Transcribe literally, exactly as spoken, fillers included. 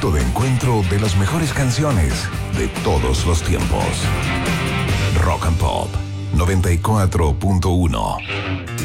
punto de encuentro de las mejores canciones de todos los tiempos. Rock and Pop noventa y cuatro punto uno.